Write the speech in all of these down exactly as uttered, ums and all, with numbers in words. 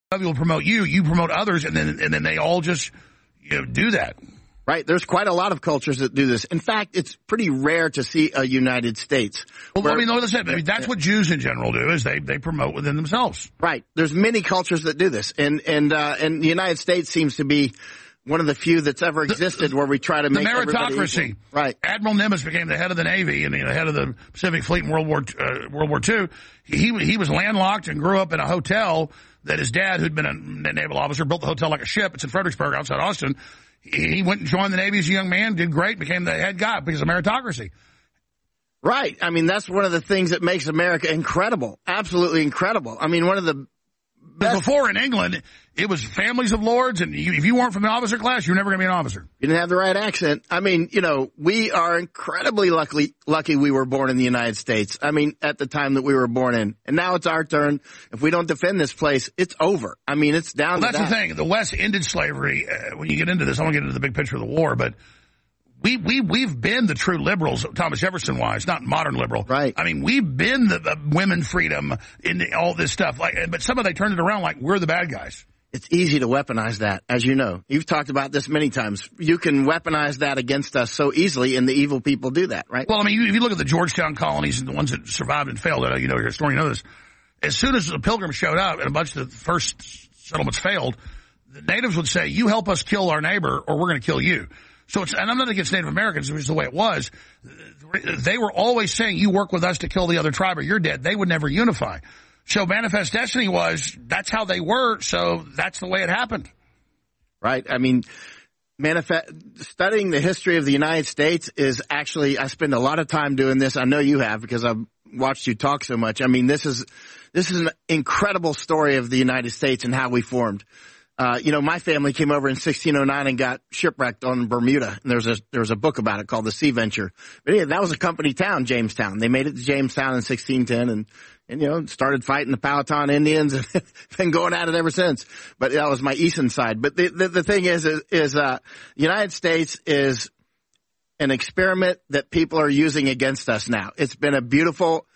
will promote you, you promote others, and then and then they all just you know, do that. Right. There's quite a lot of cultures that do this. In fact, it's pretty rare to see a United States. Well, where, I mean, like I said, I mean, that's what Jews in general do is they, they promote within themselves. Right. There's many cultures that do this. And, and, uh, and the United States seems to be one of the few that's ever existed the, where we try to make the meritocracy. Right. Admiral Nimitz became the head of the Navy and the head of the Pacific Fleet in World War, uh, World War Two. He, he was landlocked and grew up in a hotel that his dad, who'd been a naval officer, built the hotel like a ship. It's in Fredericksburg outside Austin. He went and joined the Navy as a young man, did great, became the head guy because of meritocracy. Right. I mean, that's one of the things that makes America incredible. Absolutely incredible. I mean, one of the best. Before in England, it was families of lords, and you, if you weren't from the officer class, you were never going to be an officer. You didn't have the right accent. I mean, you know, we are incredibly lucky, lucky we were born in the United States. I mean, at the time that we were born in. And now it's our turn. If we don't defend this place, it's over. I mean, it's down well, to that's that. the thing. The West ended slavery. Uh, when you get into this, I won't get into the big picture of the war, but we, we, we've been the true liberals, Thomas Jefferson wise, not modern liberal. Right. I mean, we've been the, the women freedom in the, all this stuff. Like, but some of they turned it around like we're the bad guys. It's easy to weaponize that, as you know. You've talked about this many times. You can weaponize that against us so easily, and the evil people do that, right? Well, I mean, if you look at the Georgetown colonies and the ones that survived and failed, you know, your historian knows this. As soon as the Pilgrims showed up and a bunch of the first settlements failed, the natives would say, you help us kill our neighbor or we're going to kill you. So it's, and I'm not against Native Americans, which is the way it was. They were always saying, you work with us to kill the other tribe or you're dead. They would never unify. So Manifest Destiny was, that's how they were, so that's the way it happened. Right. I mean, manifest, studying the history of the United States is actually, I spend a lot of time doing this. I know you have because I've watched you talk so much. I mean, this is, this is an incredible story of the United States and how we formed. Uh, you know, my family came over in sixteen oh nine and got shipwrecked on Bermuda. And there's a, there's a book about it called The Sea Venture. But yeah, that was a company town, Jamestown. They made it to Jamestown in sixteen ten and, and, you know, started fighting the Powhatan Indians and been going at it ever since. But that was my eastern side. But the, the, the thing is, is, is, uh, the United States is an experiment that people are using against us now. It's been a beautiful,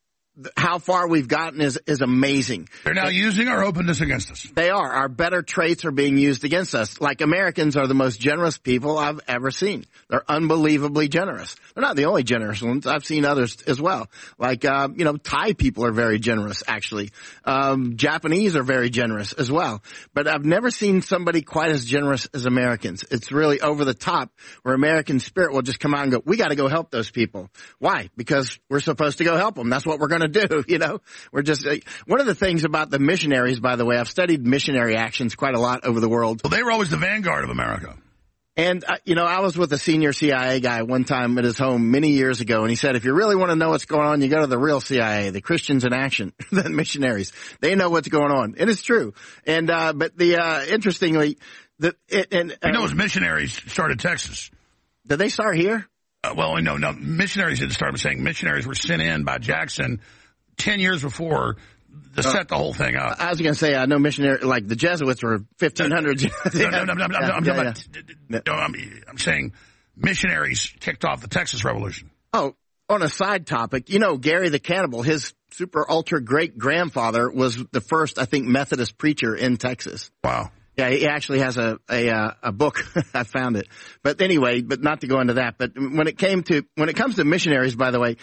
how far we've gotten is, is amazing. They're now using our openness against us. They are. Our better traits are being used against us. Like Americans are the most generous people I've ever seen. They're unbelievably generous. They're not the only generous ones. I've seen others as well. Like, uh, you know, Thai people are very generous, actually. Um, Japanese are very generous as well. But I've never seen somebody quite as generous as Americans. It's really over the top where American spirit will just come out and go, we got to go help those people. Why? Because we're supposed to go help them. That's what we're going to do, you know. We're just uh, one of the things about the missionaries, by the way, I've studied missionary actions quite a lot over the world. Well, they were always the vanguard of America. And, uh, you know, I was with a senior C I A guy one time at his home many years ago, and he said, if you really want to know what's going on, you go to the real C I A, the Christians in action, the missionaries. They know what's going on. And it's true. And, uh, but the, uh, interestingly, the, it, and, uh, you know, as missionaries started Texas. Did they start here? Uh, well, no, no, missionaries didn't start. I'm saying missionaries were sent in by Jackson ten years before to uh, set the whole thing up. I was going to say, I know missionary, like the Jesuits were fifteen hundreds. No, no, no, no, no, I'm, yeah, about, yeah. no I'm, I'm saying missionaries kicked off the Texas Revolution. Oh, on a side topic, you know, Gary the Cannibal, his super ultra great grandfather was the first, I think, Methodist preacher in Texas. Wow. Yeah, he actually has a a, uh, a book. I found it. But anyway, but not to go into that. But when it came to when it comes to missionaries, by the way,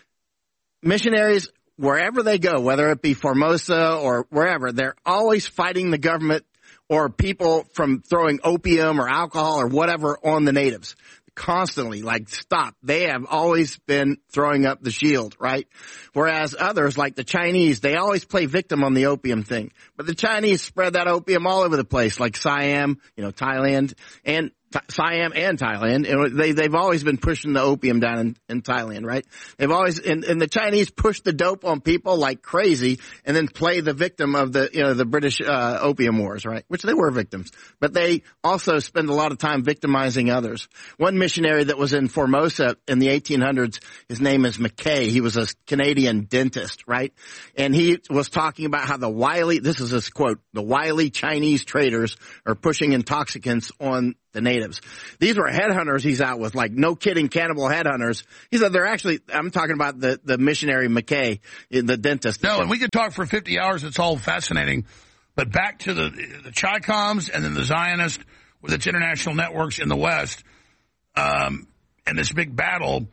missionaries, wherever they go, whether it be Formosa or wherever, they're always fighting the government or people from throwing opium or alcohol or whatever on the natives. Constantly, like, stop. They have always been throwing up the shield, right? Whereas others, like the Chinese, they always play victim on the opium thing. But the Chinese spread that opium all over the place, like Siam, you know, Thailand, and Siam and Thailand, and they, they've always been pushing the opium down in, in Thailand, right? They've always, and, and the Chinese push the dope on people like crazy and then play the victim of the, you know, the British, uh, opium wars, right? Which they were victims. But they also spend a lot of time victimizing others. One missionary that was in Formosa in the eighteen hundreds, his name is McKay. He was a Canadian dentist, right? And he was talking about how the wily, this is his quote, the wily Chinese traders are pushing intoxicants on the natives. These were headhunters he's out with, like, no kidding, cannibal headhunters. He said they're actually, I'm talking about the, the missionary McKay, the dentist. No, and we could talk for fifty hours. It's all fascinating. But back to the the Chi-Coms and then the Zionist with its international networks in the West, um, and this big battle.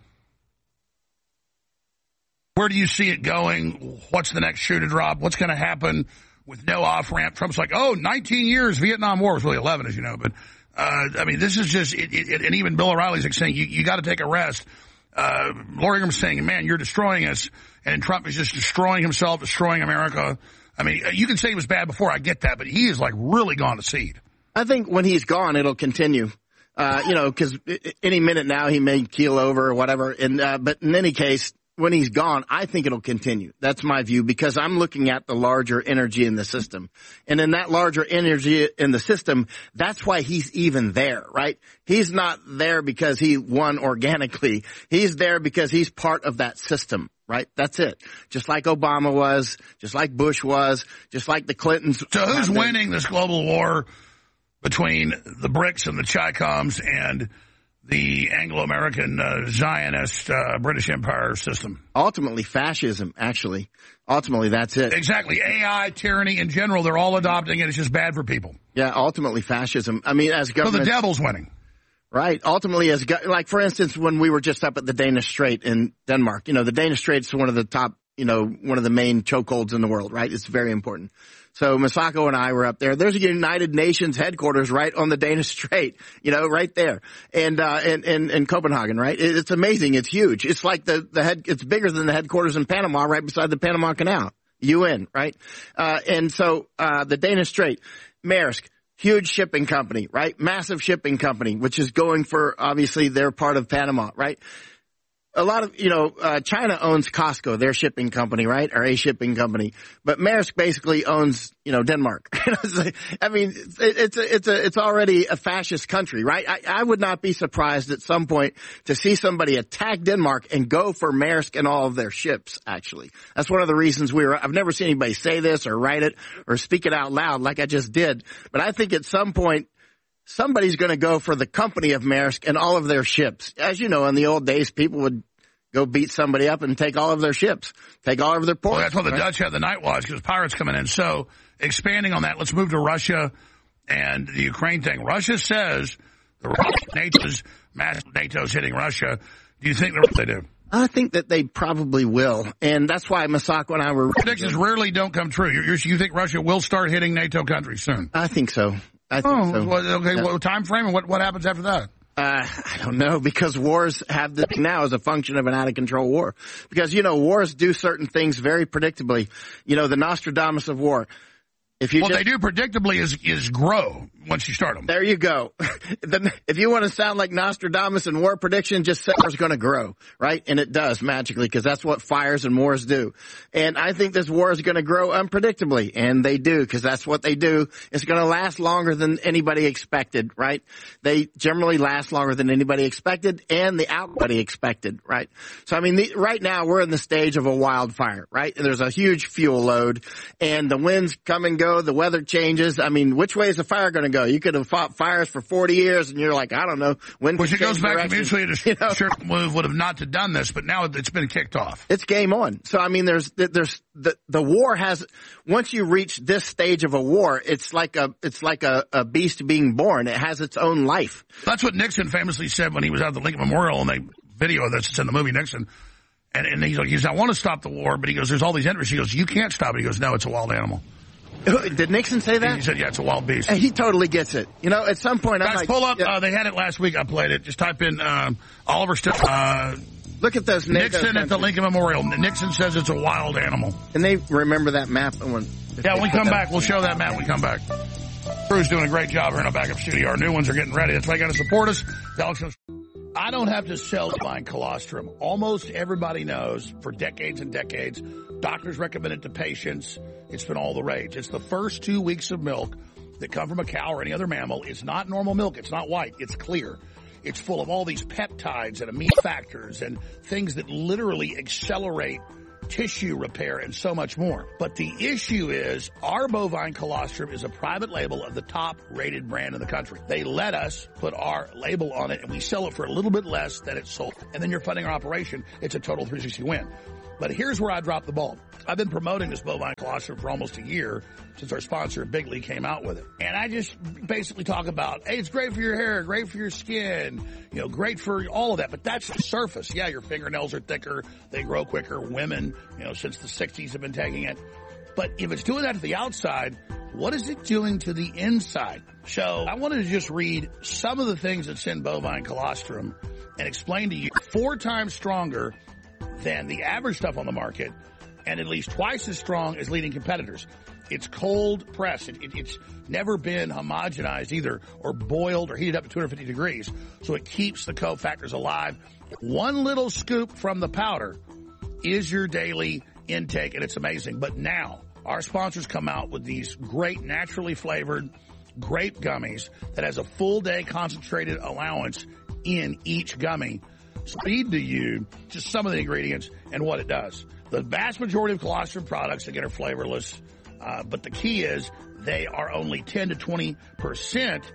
Where do you see it going? What's the next shoe to drop? What's going to happen with no off-ramp? Trump's like, oh, nineteen years, Vietnam War was really eleven, as you know. But, uh, I mean, this is just, it, it, and even Bill O'Reilly's like saying, you, you got to take a rest. Uh, Laura Ingram's saying, man, you're destroying us. And Trump is just destroying himself, destroying America. I mean, you can say he was bad before, I get that, but he is like really gone to seed. I think when he's gone, it'll continue. Uh, you know, because any minute now he may keel over or whatever. And, uh, but in any case, when he's gone, I think it'll continue. That's my view, because I'm looking at the larger energy in the system. And in that larger energy in the system, that's why he's even there, right? He's not there because he won organically. He's there because he's part of that system, right? That's it. Just like Obama was, just like Bush was, just like the Clintons. So who's winning this global war between the BRICS and the Chi-Coms and the Anglo-American uh, Zionist uh, British Empire system? Ultimately, fascism, actually. Ultimately, that's it. Exactly. A I, tyranny in general, they're all adopting it. It's just bad for people. Yeah, ultimately, fascism. I mean, as government... So the devil's winning. Right. Ultimately, as go- like, for instance, when we were just up at the Danish Strait in Denmark, you know, the Danish Strait's one of the top, you know, one of the main chokeholds in the world, right? It's very important. So Masako and I were up there. There's a United Nations headquarters right on the Danish Strait, you know, right there. And, uh, in, in, in Copenhagen, right? It, it's amazing. It's huge. It's like the, the head, it's bigger than the headquarters in Panama, right beside the Panama Canal. U N, right? Uh, and so, uh, the Danish Strait, Maersk, huge shipping company, right? Massive shipping company, which is going for, obviously, they're part of Panama, right? A lot of, you know, uh, China owns Costco, their shipping company, right? Or a shipping company. But Maersk basically owns, you know, Denmark. I mean, it's, it's a, it's a, it's already a fascist country, right? I, I would not be surprised at some point to see somebody attack Denmark and go for Maersk and all of their ships, actually. That's one of the reasons we were, I've never seen anybody say this or write it or speak it out loud like I just did. But I think at some point, somebody's going to go for the company of Maersk and all of their ships. As you know, in the old days, people would go beat somebody up and take all of their ships, take all of their ports. Well, that's why the right? Dutch had the night watch, because pirates coming in. So expanding on that, let's move to Russia and the Ukraine thing. Russia says the NATO's, NATO's hitting Russia. Do you think they do? I think that they probably will. And that's why Masako and I were... Predictions rarely don't come true. You're, you're, you think Russia will start hitting NATO countries soon? I think so. I think oh, so. Well, okay, yeah. what time frame and what, what happens after that? Uh, I don't know, because wars have this now as a function of an out-of-control war. Because, you know, wars do certain things very predictably. You know, the Nostradamus of war. If you what just, they do predictably is is grow once you start them. There you go. the, if you want to sound like Nostradamus and war prediction, just say war's going to grow, right? And it does magically, because that's what fires and wars do. And I think this war is going to grow unpredictably, and they do, because that's what they do. It's going to last longer than anybody expected, right? They generally last longer than anybody expected, and the outbody expected, right? So I mean, the, right now we're in the stage of a wildfire, right? And there's a huge fuel load, and the winds come and go. The weather changes. I mean, which way is the fire going to go? You could have fought fires for forty years, and you're like, I don't know. When Which it goes back direction. to mutually you know? sure move would have not to done this, but now it's been kicked off. It's game on. So I mean, there's there's the the war has once you reach this stage of a war, it's like a it's like a, a beast being born. It has its own life. That's what Nixon famously said when he was at the Lincoln Memorial, and they video that's in the movie Nixon. And, and he's like, he goes, I want to stop the war, but he goes, there's all these interests. He goes, you can't stop it. He goes, no, it's a wild animal. Did Nixon say that? He said, yeah, it's a wild beast. He totally gets it. You know, at some point, Guys, I'm like... pull up. Yeah. Uh, they had it last week. I played it. Just type in um, Oliver Stone. Uh, Look at those Nixon at the Lincoln Memorial. Nixon says it's a wild animal. Can they remember that map? When, yeah, when we come back, we'll show that map when we come back. Crew's doing a great job here in our backup studio. Our new ones are getting ready. That's why you got to support us. I don't have to sell line colostrum. Almost everybody knows for decades and decades, doctors recommend it to patients. It's been all the rage. It's the first two weeks of milk that come from a cow or any other mammal. It's not normal milk. It's not white. It's clear. It's full of all these peptides and amino factors and things that literally accelerate tissue repair and so much more. But the issue is our bovine colostrum is a private label of the top rated brand in the country. They let us put our label on it and we sell it for a little bit less than it's sold. And then you're funding our operation. It's a total three sixty win. But here's where I dropped the ball. I've been promoting this bovine colostrum for almost a year since our sponsor, Bigley, came out with it. And I just basically talk about, hey, it's great for your hair, great for your skin, you know, great for all of that. But that's the surface. Yeah, your fingernails are thicker. They grow quicker. Women, you know, since the sixties have been taking it. But if it's doing that to the outside, what is it doing to the inside? So I wanted to just read some of the things that's in bovine colostrum and explain to you four times stronger than the average stuff on the market and at least twice as strong as leading competitors. It's cold pressed. It, it, it's never been homogenized either or boiled or heated up to two hundred fifty degrees. So it keeps the cofactors alive. One little scoop from the powder is your daily intake, and it's amazing. But now our sponsors come out with these great naturally flavored grape gummies that has a full day concentrated allowance in each gummy. So read to you just some of the ingredients and what it does. The vast majority of colostrum products, again, are flavorless, uh, but the key is they are only ten to twenty percent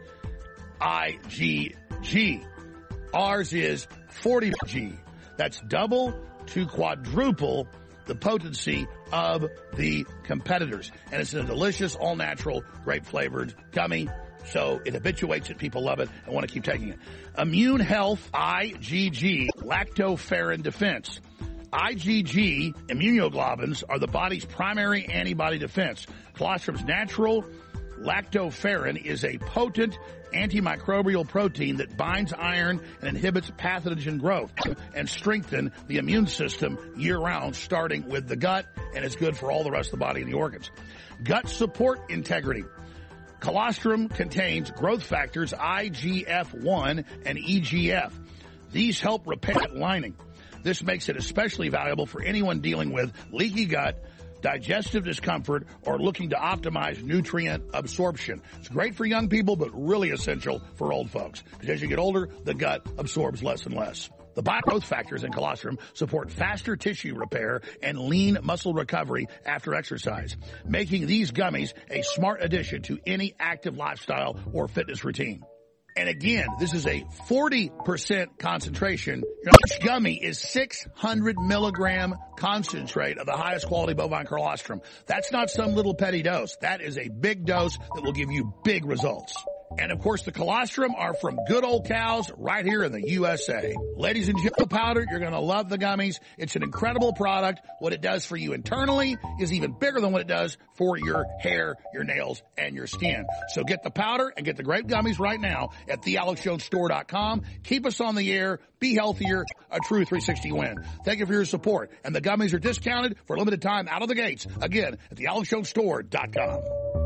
I G G. Ours is forty G. That's double to quadruple the potency of the competitors. And it's a delicious, all-natural, grape-flavored gummy. So it habituates it. People love it and want to keep taking it. Immune Health I G G, lactoferrin defense. I G G immunoglobulins are the body's primary antibody defense. Colostrum's natural lactoferrin is a potent antimicrobial protein that binds iron and inhibits pathogen growth and strengthen the immune system year-round, starting with the gut, and it's good for all the rest of the body and the organs. Gut support integrity. Colostrum contains growth factors I G F one and E G F. These help repair gut lining. This makes it especially valuable for anyone dealing with leaky gut, digestive discomfort, or looking to optimize nutrient absorption. It's great for young people, but really essential for old folks. Because as you get older, the gut absorbs less and less. The growth factors in colostrum support faster tissue repair and lean muscle recovery after exercise, making these gummies a smart addition to any active lifestyle or fitness routine. And again, this is a forty percent concentration. Each gummy is six hundred milligram concentrate of the highest quality bovine colostrum. That's not some little petty dose. That is a big dose that will give you big results. And of course, the colostrum are from good old cows right here in the U S A. Ladies and gentlemen, powder, you're going to love the gummies. It's an incredible product. What it does for you internally is even bigger than what it does for your hair, your nails, and your skin. So get the powder and get the grape gummies right now at the alex jones store dot com. Keep us on the air. Be healthier. A true three sixty win. Thank you for your support. And the gummies are discounted for a limited time out of the gates. Again, at the alex jones store dot com.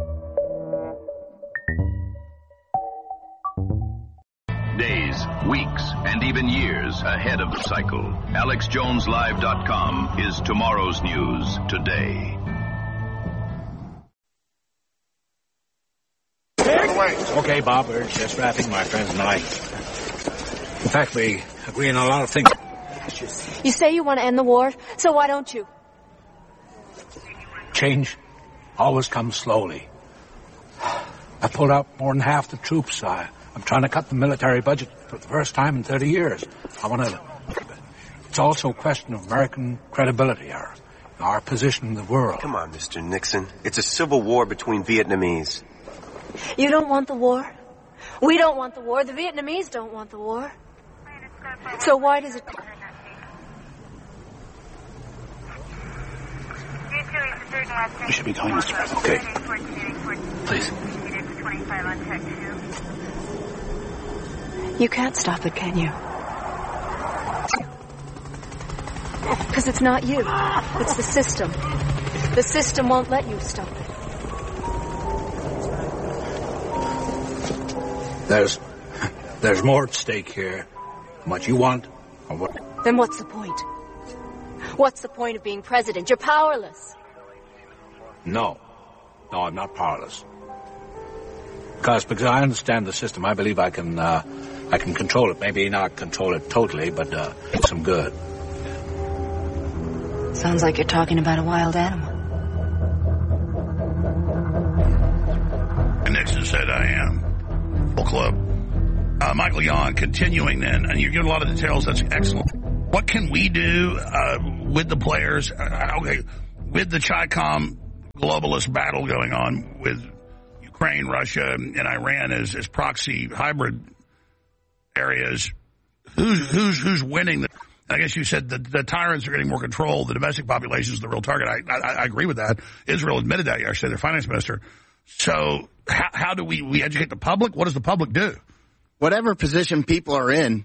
Days, weeks, and even years ahead of the cycle. alex jones live dot com is tomorrow's news today. Okay, Bob, we're just wrapping, my friends and I. In fact, we agree on a lot of things. You say you want to end the war, so why don't you? Change always comes slowly. I pulled out more than half the troops. I, I'm trying to cut the military budget for the first time in thirty years. I want to... It's also a question of American credibility, our, our position in the world. Come on, Mister Nixon. It's a civil war between Vietnamese. You don't want the war. We don't want the war. The Vietnamese don't want the war. So why does it... You should be going, Mister President. Okay. Please. You can't stop it, can you? Because it's not you. It's the system. The system won't let you stop it. There's... There's more at stake here. What you want, or what... Then what's the point? What's the point of being president? You're powerless. No. No, I'm not powerless. Because, because I understand the system. I believe I can, uh, I can control it. Maybe not control it totally, but, uh, it's some good. Sounds like you're talking about a wild animal. And Nixon said, I am. Full club. Uh, Michael Yon, continuing then, and you're giving a lot of details. That's excellent. What can we do uh, with the players? Uh, okay, with the Chi-Com globalist battle going on with Ukraine, Russia, and Iran as, as proxy hybrid areas, who's who's who's winning? The, I guess you said the, the tyrants are getting more control. The domestic population is the real target. I, I, I agree with that. Israel admitted that yesterday, their finance minister. So how, how do we, we educate the public? What does the public do? Whatever position people are in,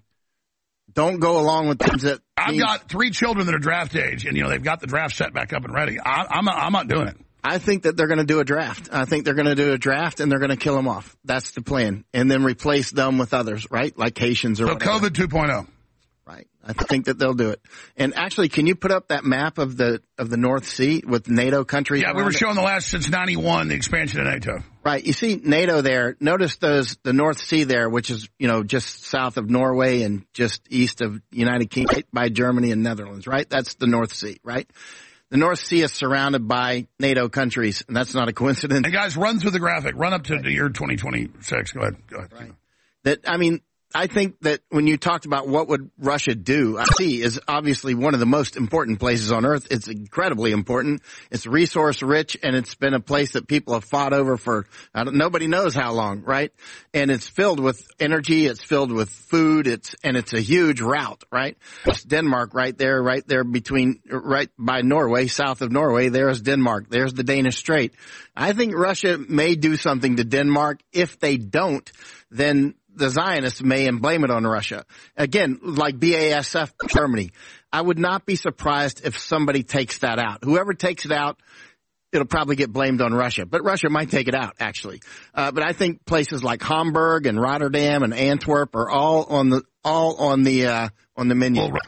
don't go along with things that... I've means, got three children that are draft age, and, you know, they've got the draft set back up and ready. I, I'm, not, I'm not doing it. I think that they're going to do a draft. I think they're going to do a draft, and they're going to kill them off. That's the plan. And then replace them with others, right? Like Haitians or so whatever. COVID two point oh. Right. I think that they'll do it. And actually, can you put up that map of the of the North Sea with NATO countries? Yeah, we were showing the last since ninety-one, the expansion of NATO. Right. You see NATO there. Notice those the North Sea there, which is, you know, just south of Norway and just east of United Kingdom, right by Germany and Netherlands, right? That's the North Sea, right? The North Sea is surrounded by NATO countries, and that's not a coincidence. And guys, run through the graphic. Run up to right. the year twenty twenty-six. Go ahead. Go ahead. Right. That, I mean, I think that when you talked about what would Russia do, I see is obviously one of the most important places on earth. It's incredibly important. It's resource rich, and it's been a place that people have fought over for I don't, nobody knows how long, right? And it's filled with energy. It's filled with food. It's and it's a huge route, right? It's Denmark right there, right there between, right by Norway, south of Norway. There's Denmark. There's the Danish Strait. I think Russia may do something to Denmark. If they don't, then the Zionists may and blame it on Russia. Again, like B A S F Germany. I would not be surprised if somebody takes that out. Whoever takes it out, it'll probably get blamed on Russia. But Russia might take it out, actually. Uh, but I think places like Hamburg and Rotterdam and Antwerp are all on the all on the uh, on the menu. Well,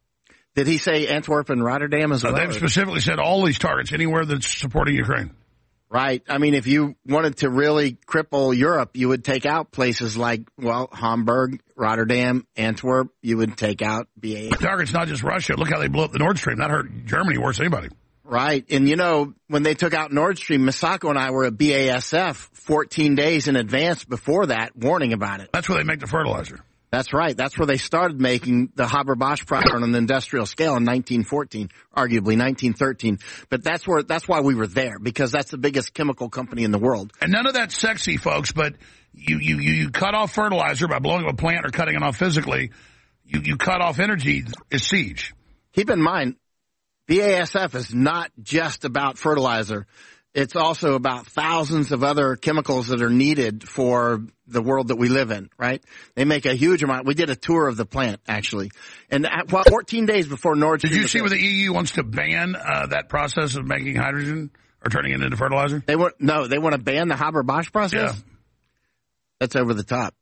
did he say Antwerp and Rotterdam as well? Uh, they've specifically said all these targets, anywhere that's supporting Ukraine. Right. I mean, if you wanted to really cripple Europe, you would take out places like, well, Hamburg, Rotterdam, Antwerp. You would take out B A. The target's not just Russia. Look how they blew up the Nord Stream. That hurt Germany worse than anybody. Right. And, you know, when they took out Nord Stream, Misako and I were at B A S F fourteen days in advance before that, warning about it. That's where they make the fertilizer. That's right. That's where they started making the Haber-Bosch product on an industrial scale in nineteen fourteen, arguably nineteen thirteen. But that's where, that's why we were there, because that's the biggest chemical company in the world. And none of that's sexy, folks, but you, you, you, you cut off fertilizer by blowing up a plant or cutting it off physically. You, you cut off energy is siege. Keep in mind, B A S F is not just about fertilizer. It's also about thousands of other chemicals that are needed for the world that we live in, right? They make a huge amount. We did a tour of the plant, actually. And at, well, fourteen days before Nord Stream. Did you see where the E U wants to ban uh, that process of making hydrogen or turning it into fertilizer? They want, no, they want to ban the Haber-Bosch process? Yeah. That's over the top.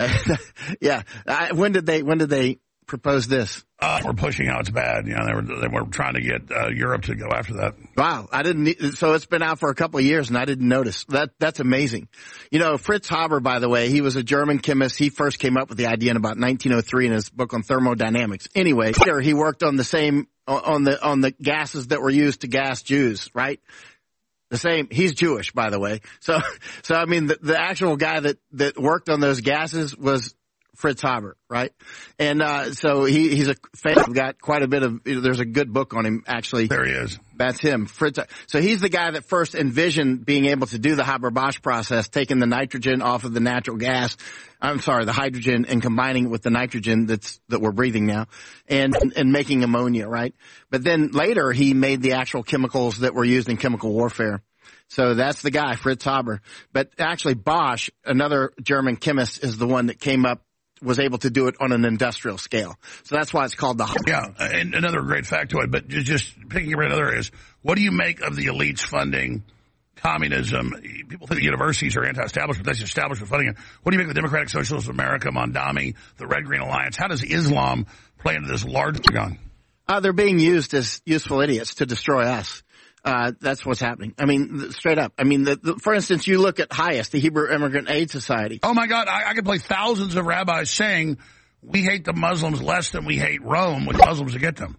yeah. I, when did they, when did they propose this? Uh, we're pushing how it's bad. You know, they were, they were trying to get uh, Europe to go after that. Wow. I didn't, so it's been out for a couple of years and I didn't notice. That, that's amazing. You know, Fritz Haber, by the way, he was a German chemist. He first came up with the idea in about nineteen oh three in his book on thermodynamics. Anyway, later he worked on the same, on the, on the gases that were used to gas Jews, right? The same, he's Jewish, by the way. So, so I mean, the, the actual guy that, that worked on those gases was Fritz Haber, right? And, uh, so he, he's a fan. I've got quite a bit of, there's a good book on him, actually. There he is. That's him, Fritz. So he's the guy that first envisioned being able to do the Haber-Bosch process, taking the nitrogen off of the natural gas. I'm sorry, the hydrogen, and combining it with the nitrogen that's, that we're breathing now, and, and making ammonia, right? But then later he made the actual chemicals that were used in chemical warfare. So that's the guy, Fritz Haber. But actually Bosch, another German chemist, is the one that came up, was able to do it on an industrial scale. So that's why it's called the... Yeah, and another great factoid, but just picking up another is, what do you make of the elites funding communism? People think the universities are anti-establishment. That's establishment funding. What do you make of the Democratic Socialists of America, Mondami, the Red Green Alliance? How does Islam play into this large gun? Uh, they're being used as useful idiots to destroy us. Uh, that's what's happening. I mean, straight up. I mean, the, the, for instance, you look at HIAS, the Hebrew Immigrant Aid Society. Oh, my God. I, I could play thousands of rabbis saying we hate the Muslims less than we hate Rome with Muslims to get them.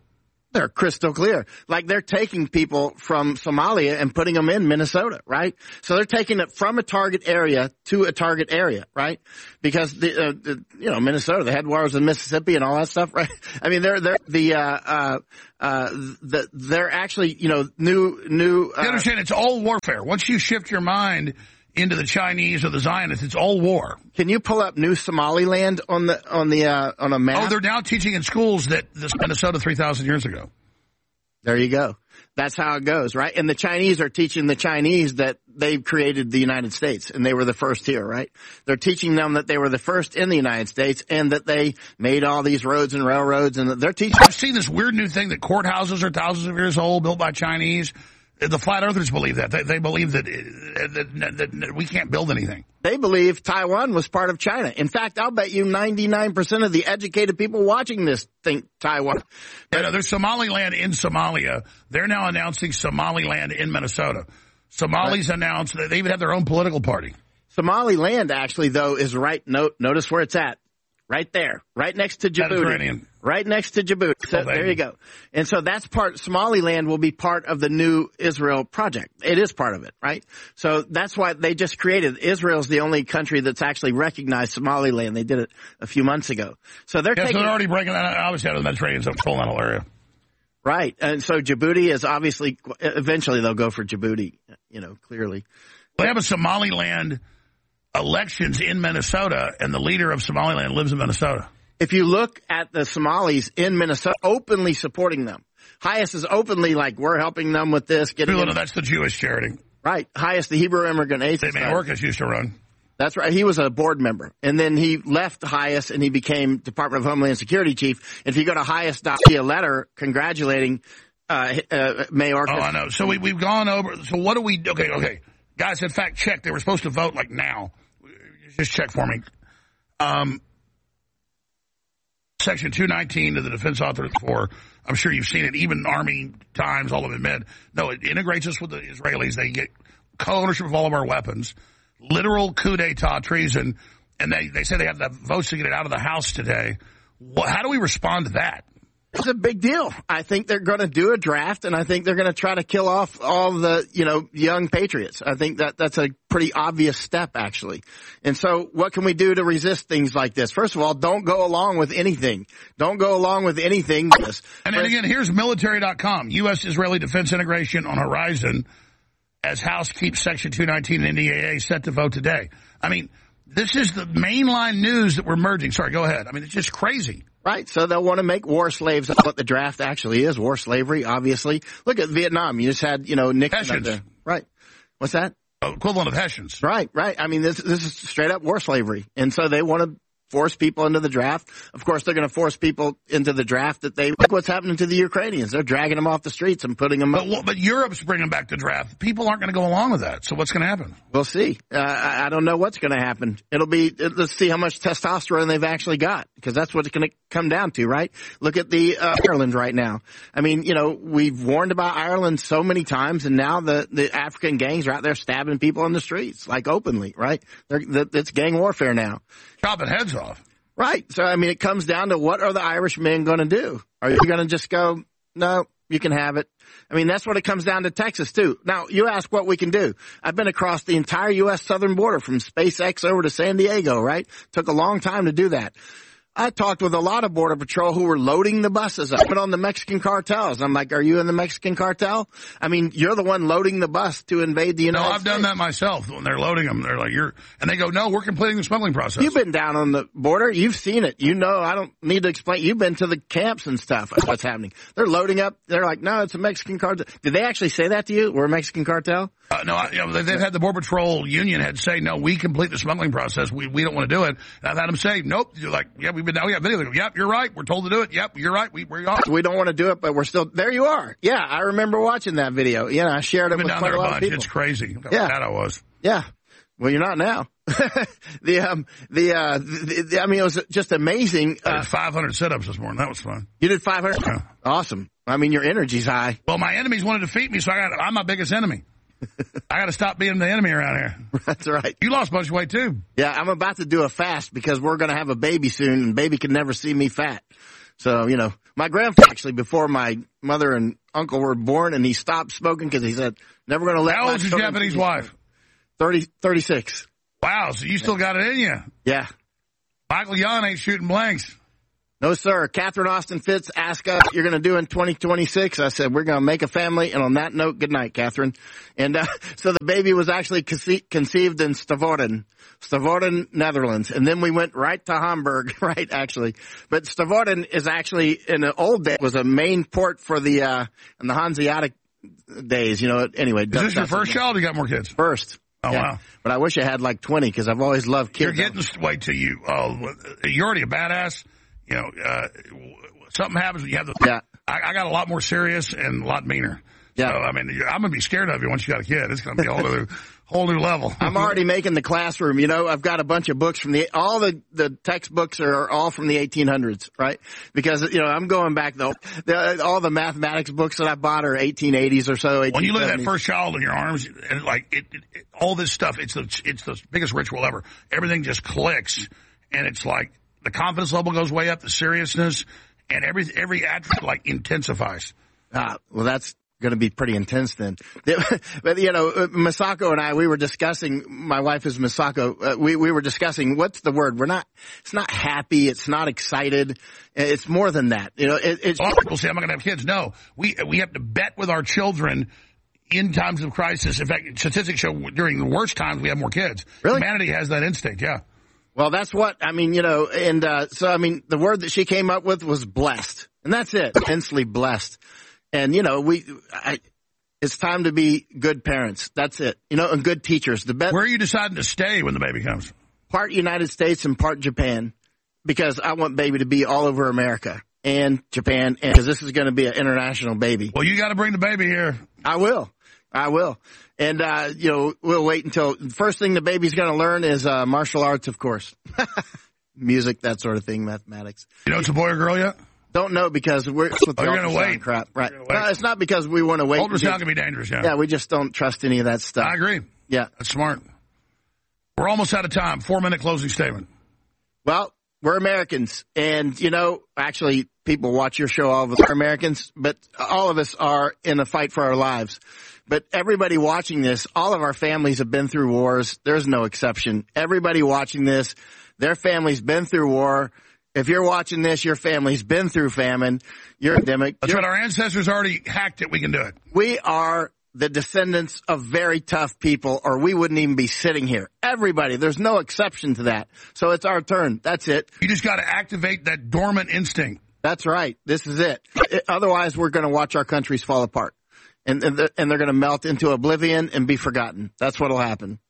They're crystal clear. Like they're taking people from Somalia and putting them in Minnesota, right? So they're taking it from a target area to a target area, right? Because the, uh, the you know, Minnesota, the headwaters of Mississippi and all that stuff, right? I mean, they're, they're, the, uh, uh, uh, the, they're actually, you know, new, new, uh, You understand, it's all warfare. Once you shift your mind into the Chinese or the Zionists, it's all war. Can you pull up New Somaliland on the, on the, uh, on a map? Oh, they're now teaching in schools that this Minnesota three thousand years ago. There you go. That's how it goes, right? And the Chinese are teaching the Chinese that they've created the United States and they were the first here, right? They're teaching them that they were the first in the United States and that they made all these roads and railroads, and they're teaching. I've seen this weird new thing that courthouses are thousands of years old, built by Chinese. The flat earthers believe that. They, they believe that, that, that, that we can't build anything. They believe Taiwan was part of China. In fact, I'll bet you ninety-nine percent of the educated people watching this think Taiwan. Yeah, no, there's Somaliland in Somalia. They're now announcing Somaliland in Minnesota. Somalis right. announced that they even have their own political party. Somaliland, actually, though, is right. Note, notice where it's at. Right there. Right next to Djibouti. Right next to Djibouti. So oh, there you go. And so that's part, Somaliland will be part of the new Israel project. It is part of it, right? So that's why they just created, Israel's the only country that's actually recognized Somaliland. They did it a few months ago. So they're yeah, taking. So they're already breaking that obviously out of the Mediterranean, so full little area. Right. And so Djibouti is obviously, eventually they'll go for Djibouti, you know, clearly. They have a Somaliland elections in Minnesota, and the leader of Somaliland lives in Minnesota. If you look at the Somalis in Minnesota, openly supporting them. Highest is openly like, we're helping them with this. Getting no, that's the Jewish charity. Right. Highest, the Hebrew Immigrant Aid Society. That Mayorkas used to run. That's right. He was a board member. And then he left Highest and he became Department of Homeland Security chief. And if you go to Highest, see a letter congratulating uh, uh, Mayorkas. Oh, I know. So we, we've gone over. So what do we, okay, okay. Guys, in fact, check. They were supposed to vote like now. Just check for me. Um, Section two nineteen of the Defense Authorization for, I'm sure you've seen it, even Army Times, all of them admit. No, it integrates us with the Israelis. They get co-ownership of all of our weapons, literal coup d'etat treason, and they, they say they have the votes to get it out of the House today. Well, how do we respond to that? It's a big deal. I think they're going to do a draft, and I think they're going to try to kill off all the, you know, young patriots. I think that that's a pretty obvious step, actually. And so what can we do to resist things like this? First of all, don't go along with anything. Don't go along with anything. And then again, here's military dot com. U S Israeli defense integration on horizon as House keeps Section two nineteen and N D A A set to vote today. I mean, this is the mainline news that we're merging. Sorry, go ahead. I mean, it's just crazy. Right, so they'll want to make war slaves. That's what the draft actually is, war slavery, obviously. Look at Vietnam. You just had, you know, Nixon. Hessians. There. Right. What's that? Oh, equivalent of Hessians. Right, right. I mean, this this is straight up war slavery. And so they want to force people into the draft. Of course, they're going to force people into the draft that they, look what's happening to the Ukrainians. They're dragging them off the streets and putting them but, up. But Europe's bringing back the draft. People aren't going to go along with that. So what's going to happen? We'll see. Uh, I, I don't know what's going to happen. It'll be, let's see how much testosterone they've actually got, because that's what it's going to come down to, right? Look at the, uh, Ireland right now. I mean, you know, we've warned about Ireland so many times, and now the, the African gangs are out there stabbing people in the streets, like openly, right? They're, it's gang warfare now. Chopping heads off. Right. So, I mean, it comes down to what are the Irishmen going to do? Are you going to just go, no, you can have it? I mean, that's what it comes down to Texas, too. Now, you ask what we can do. I've been across the entire U S southern border from SpaceX over to San Diego, right? Took a long time to do that. I talked with a lot of Border Patrol who were loading the buses up on the Mexican cartels. I'm like, are you in the Mexican cartel? I mean, you're the one loading the bus to invade the United States. No, I've done that myself. When they're loading them, they're like, you're, and they go, no, we're completing the smuggling process. You've been down on the border. You've seen it. You know, I don't need to explain. You've been to the camps and stuff. What's happening. They're loading up. They're like, no, it's a Mexican cartel. Did they actually say that to you? We're a Mexican cartel? Uh, no, I, you know, they've had the Border Patrol union had say, no, we complete the smuggling process. We we don't want to do it. And I've had them say, nope. You're like, yeah, we've been down. We got video. They go, yep, you're right. We're told to do it. Yep, you're right. We we are. We don't want to do it, but we're still there. You are. Yeah, I remember watching that video. Yeah, I shared it with quite a lot of people. It's crazy. Yeah, that I was. Yeah. Well, you're not now. the um the uh the, the, I mean, it was just amazing. I did five hundred sit-ups this morning. That was fun. You did five hundred. Yeah. Awesome. I mean, your energy's high. Well, my enemies want to defeat me, so I got. I'm my biggest enemy. I got to stop being the enemy around here. That's right. You lost a bunch of weight, too. Yeah, I'm about to do a fast because we're going to have a baby soon, and baby can never see me fat. So, you know, My grandfather, actually, before my mother and uncle were born, and he stopped smoking because he said, never going to let How my old's your children Japanese smoke. wife? thirty, thirty-six. Wow, so you still got it in you. Yeah. Michael Young ain't shooting blanks. No, sir. Catherine Austin Fitz asked us what you're going to do in twenty twenty-six. I said, we're going to make a family. And on that note, good night, Catherine. And uh, so the baby was actually conce- conceived in Stavoren, Stavoren, Netherlands. And then we went right to Hamburg, right, actually. But Stavoren is actually, in the old days, was a main port for the, uh, in the Hanseatic days, you know. Anyway. Is this your first child or you got more kids? First. Oh, yeah. wow. But I wish I had like twenty because I've always loved kids. You're getting, wait till you, oh, you're already a badass. You know, uh, something happens when you have the, yeah. I, I got a lot more serious and a lot meaner. Yeah. So, I mean, I'm going to be scared of you once you got a kid. It's going to be a whole new, whole new level. I'm already making the classroom. You know, I've got a bunch of books from the, all the, the textbooks are all from the eighteen hundreds, right? Because, you know, I'm going back though. The, all the mathematics books that I bought are eighteen eighties or so. When you look at that first child in your arms and like it, it, it, all this stuff, it's the, it's the biggest ritual ever. Everything just clicks and it's like the confidence level goes way up, the seriousness and every, every attribute like intensifies. Ah, well, that's going to be pretty intense then. But, you know, Misako and I, we were discussing, my wife is Misako, uh, we, we were discussing, what's the word? We're not, it's not happy, it's not excited, it's more than that. You know, it, it's... A lot of people say, I'm not going to have kids. No, we, we have to bet with our children in times of crisis. In fact, statistics show during the worst times we have more kids. Really? Humanity has that instinct, yeah. Well, that's what, I mean, you know, and, uh, so, I mean, the word that she came up with was blessed. And that's it, immensely blessed. And, you know, we, I, it's time to be good parents. That's it. You know, and good teachers. The best. Where are you deciding to stay when the baby comes? Part United States and part Japan. Because I want baby to be all over America and Japan. And because this is going to be an international baby. Well, you got to bring the baby here. I will. I will. And, uh, you know, we'll wait until the first thing the baby's going to learn is, uh, martial arts, of course. Music, that sort of thing, mathematics. You know it's a boy or girl yet? Don't know because we're with oh, the you're gonna wait. crap. Right. Wait. No, it's not because we want to wait. Ultrasound can be dangerous, yeah. Yeah, we just don't trust any of that stuff. I agree. Yeah. That's smart. We're almost out of time. Four minute closing statement. Well, we're Americans. And, you know, actually people watch your show, all of us are Americans, but all of us are in a fight for our lives. But everybody watching this, all of our families have been through wars. There's no exception. Everybody watching this, their family's been through war. If you're watching this, your family's been through famine. You're endemic. That's right. Our ancestors already hacked it. We can do it. We are the descendants of very tough people, or we wouldn't even be sitting here. Everybody. There's no exception to that. So it's our turn. That's it. You just got to activate that dormant instinct. That's right. This is it. it otherwise, we're going to watch our countries fall apart. And, and they're, and they're going to melt into oblivion and be forgotten. That's what will happen.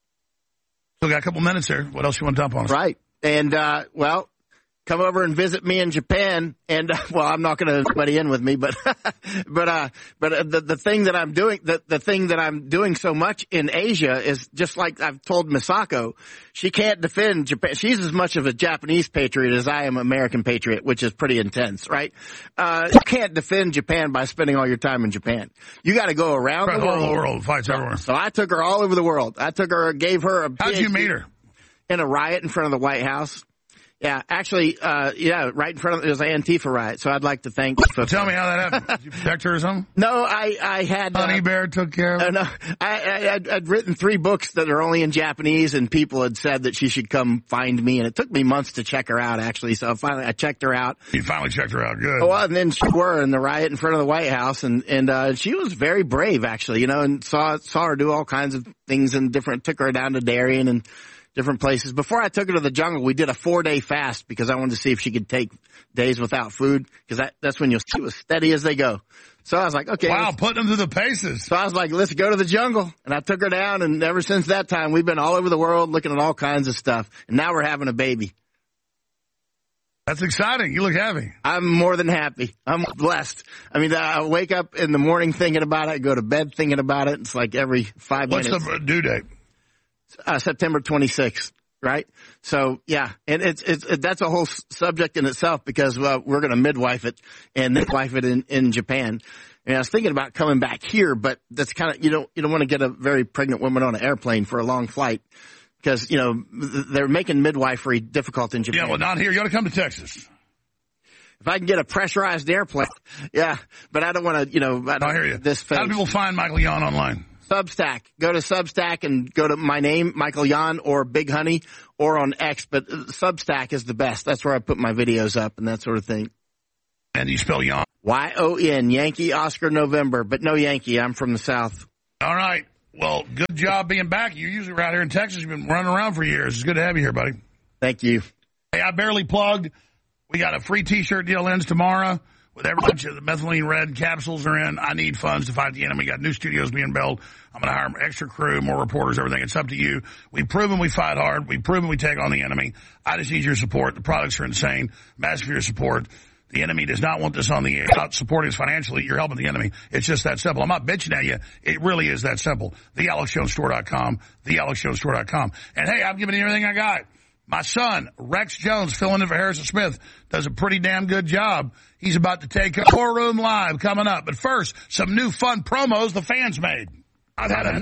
Still got a couple minutes here. What else you want to dump on us? Right. And, uh, well, come over and visit me in Japan. And, uh, well, I'm not going to have anybody in with me, but, but, uh, but uh, the, the thing that I'm doing, the, the thing that I'm doing so much in Asia is just like I've told Misako, she can't defend Japan. She's as much of a Japanese patriot as I am an American patriot, which is pretty intense, right? Uh, you can't defend Japan by spending all your time in Japan. You got to go around right, the world. All the world fights everywhere. So I took her all over the world. I took her, gave her a How'd you meet her? In a riot in front of the White House. Yeah, actually, uh, yeah, right in front of, it was an Antifa riot, so I'd like to thank. Well, tell me how that happened. Did you protect her or something? No, I, I had. Honey uh, Bear took care of her? Uh, no, I, I, I'd, I'd written three books that are only in Japanese, and people had said that she should come find me, and it took me months to check her out, actually, so finally I checked her out. You finally checked her out, good. Well, and then she were in the riot in front of the White House, and, and, uh, she was very brave, actually, you know, and saw, saw her do all kinds of things and different, took her down to Darien and different places. Before I took her to the jungle, we did a four-day fast because I wanted to see if she could take days without food because that, that's when you'll see was steady as they go. So I was like, okay. Wow, putting them through the paces. So I was like, let's go to the jungle. And I took her down, and ever since that time, we've been all over the world looking at all kinds of stuff. And now we're having a baby. That's exciting. You look happy. I'm more than happy. I'm blessed. I mean, I wake up in the morning thinking about it, go to bed thinking about it. It's like every five What's minutes. What's the due date? Uh, September twenty-sixth, right? So, yeah, and it's, it's, it, that's a whole s- subject in itself because, uh, we're going to midwife it and midwife it in, in Japan. And I was thinking about coming back here, but that's kind of, you don't, you don't want to get a very pregnant woman on an airplane for a long flight because, you know, they're making midwifery difficult in Japan. Yeah, well, not here. You got to come to Texas. If If I can get a pressurized airplane, yeah. But I don't want to, you know. I, don't, I hear you. This face. How do people find Michael Yon online? Substack. Go to Substack and go to my name, Michael Yon, or Big Honey, or on X. But Substack is the best. That's where I put my videos up and that sort of thing. And you spell Yon. Y O N, Yankee, Oscar, November. But no Yankee. I'm from the South. All right. Well, good job being back. You're usually right here in Texas. You've been running around for years. It's good to have you here, buddy. Thank you. Hey, I barely plugged. We got a free T-shirt deal ends tomorrow with every bunch of the methylene red capsules are in. I need funds to fight the enemy. We got new studios being built. I'm going to hire extra crew, more reporters, everything. It's up to you. We've proven we fight hard. We've proven we take on the enemy. I just need your support. The products are insane. I'm asking for your support. The enemy does not want this on the air. Not supporting us financially. You're helping the enemy. It's just that simple. I'm not bitching at you. It really is that simple. the alex jones store dot com. the alex jones store dot com. And hey, I'm giving you everything I got. My son, Rex Jones, filling in for Harrison Smith, does a pretty damn good job. He's about to take a War Room Live coming up. But first, some new fun promos the fans made. I've had a